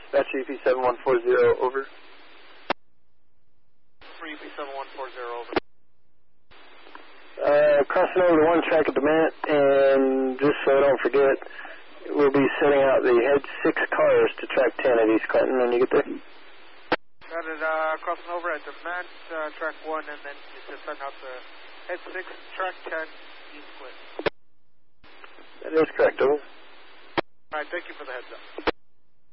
Dispatch EP7140, over. For EP7140, over. Crossing over to one track at the minute, and just so I don't forget, we'll be setting out the head 6 cars to track 10 at East Clinton when you get there. Got it, crossing over at the Matt, track 1, and then you just send out the head 6, track 10, East Clinton. That is correct, over. Alright, thank you for the heads up.